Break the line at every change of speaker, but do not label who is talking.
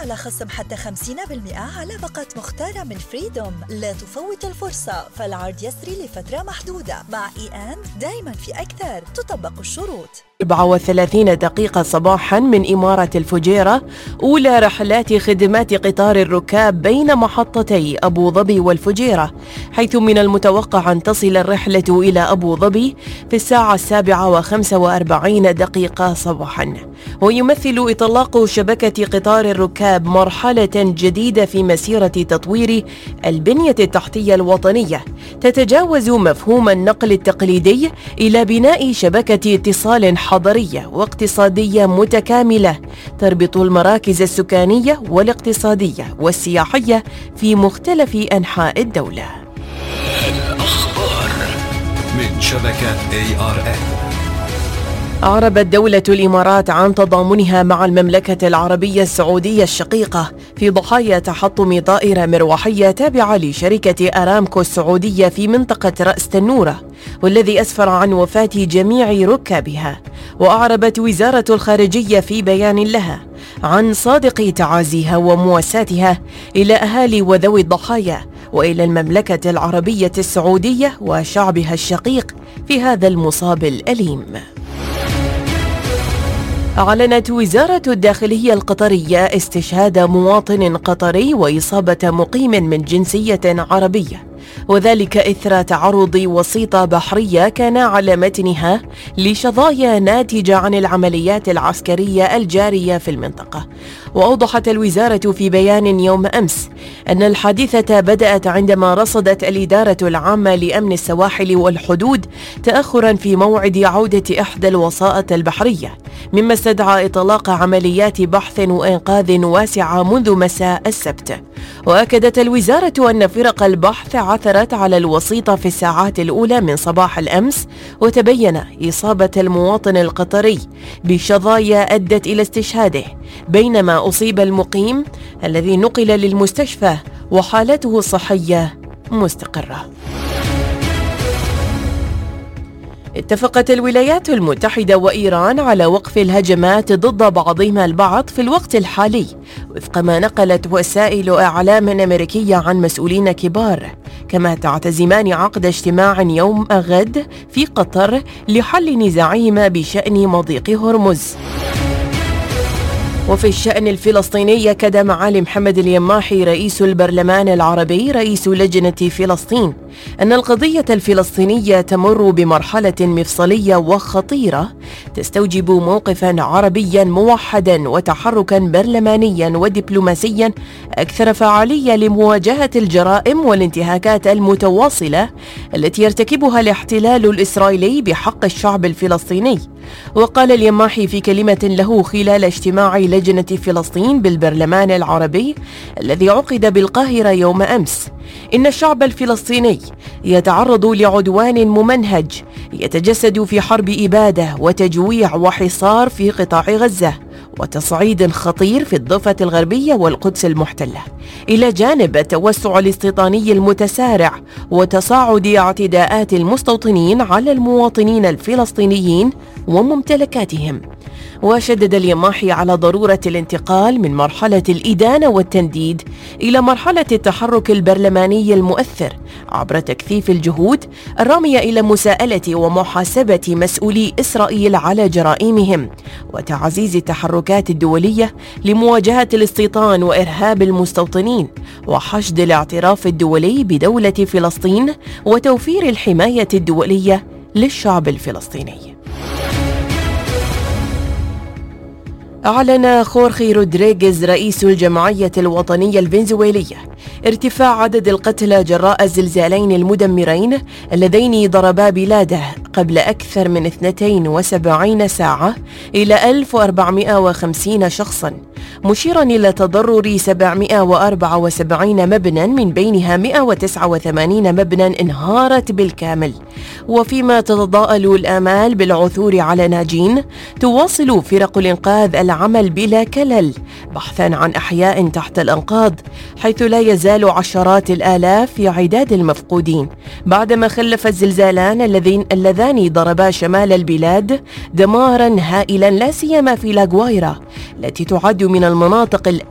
على خصم حتى 50% على باقة مختارة من فريدوم. لا تفوت الفرصة، فالعرض يسري لفترة محدودة. مع دايما في أكثر. تطبق الشروط.
34 دقيقة صباحا من إمارة الفجيرة، أولى رحلات خدمات قطار الركاب بين محطتي أبو ظبي والفجيرة، حيث من المتوقع أن تصل الرحلة إلى أبو ظبي في الساعة 7:45 دقيقة صباحا. ويمثل إطلاق شبكة قطار الركاب مرحلة جديدة في مسيرة تطوير البنية التحتية الوطنية، تتجاوز مفهوم النقل التقليدي إلى بناء شبكة اتصال حضرية واقتصادية متكاملة تربط المراكز السكانية والاقتصادية والسياحية في مختلف أنحاء الدولة.
الأخبار من شبكة ARN.
أعربت دولة الإمارات عن تضامنها مع المملكة العربية السعودية الشقيقة في ضحايا تحطم طائرة مروحية تابعة لشركة أرامكو السعودية في منطقة رأس تنورة، والذي أسفر عن وفاة جميع ركابها. وأعربت وزارة الخارجية في بيان لها عن صادق تعازيها ومواساتها إلى أهالي وذوي الضحايا وإلى المملكة العربية السعودية وشعبها الشقيق في هذا المصاب الأليم. أعلنت وزارة الداخلية القطرية استشهاد مواطن قطري وإصابة مقيم من جنسية عربية، وذلك إثر تعرض وسيطة بحرية كان على متنها لشظايا ناتجة عن العمليات العسكرية الجارية في المنطقة. وأوضحت الوزارة في بيان يوم أمس أن الحادثة بدأت عندما رصدت الإدارة العامة لأمن السواحل والحدود تأخرا في موعد عودة إحدى الوسائط البحرية، مما استدعى إطلاق عمليات بحث وإنقاذ واسعة منذ مساء السبت. وأكدت الوزارة أن فرق البحث عثرت على الوسيطة في الساعات الأولى من صباح الأمس، وتبين إصابة المواطن القطري بشظايا أدت إلى استشهاده، بينما أصيب المقيم الذي نقل للمستشفى وحالته الصحية مستقرة. اتفقت الولايات المتحدة وإيران على وقف الهجمات ضد بعضهما البعض في الوقت الحالي، وفق ما نقلت وسائل إعلام أمريكية عن مسؤولين كبار، كما تعتزمان عقد اجتماع يوم غد في قطر لحل نزاعهما بشأن مضيق هرمز. وفي الشأن الفلسطيني، أكد معالي محمد اليماحي رئيس البرلمان العربي رئيس لجنة فلسطين أن القضية الفلسطينية تمر بمرحلة مفصلية وخطيرة تستوجب موقفا عربيا موحدا وتحركا برلمانيا ودبلوماسيا أكثر فعالية لمواجهة الجرائم والانتهاكات المتواصلة التي يرتكبها الاحتلال الإسرائيلي بحق الشعب الفلسطيني. وقال اليماحي في كلمة له خلال اجتماع لجنة فلسطين بالبرلمان العربي الذي عقد بالقاهرة يوم أمس إن الشعب الفلسطيني يتعرض لعدوان ممنهج يتجسد في حرب إبادة وتجويع وحصار في قطاع غزة وتصعيد خطير في الضفة الغربية والقدس المحتلة، إلى جانب التوسع الاستيطاني المتسارع وتصاعد اعتداءات المستوطنين على المواطنين الفلسطينيين وممتلكاتهم. وشدد اليماحي على ضرورة الانتقال من مرحلة الإدانة والتنديد إلى مرحلة التحرك البرلماني المؤثر عبر تكثيف الجهود الرامية إلى مساءلة ومحاسبة مسؤولي إسرائيل على جرائمهم، وتعزيز التحركات الدولية لمواجهة الاستيطان وإرهاب المستوطنين، وحشد الاعتراف الدولي بدولة فلسطين، وتوفير الحماية الدولية للشعب الفلسطيني. أعلن خورخي رودريغيز رئيس الجمعية الوطنية الفنزويلية ارتفاع عدد القتلى جراء الزلزالين المدمرين اللذين ضربا بلاده قبل أكثر من 72 ساعة إلى 1450 شخصاً، مشيراً إلى تضرر 774 مبنى من بينها 189 مبنى انهارت بالكامل. وفيما تتضاءل الآمال بالعثور على ناجين، تواصل فرق الإنقاذ العمل بلا كلل بحثاً عن أحياء تحت الأنقاض، حيث لا يزال عشرات الآلاف في عداد المفقودين، بعدما خلف الزلزالان اللذان ضربا شمال البلاد دماراً هائلاً لا سيما في لاغوايرا التي تعد من المناطق